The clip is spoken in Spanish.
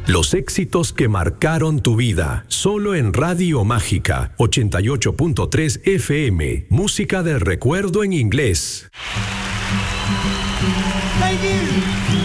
Los éxitos que marcaron tu vida, solo en Radio Mágica 88.3 FM. Música del recuerdo en inglés.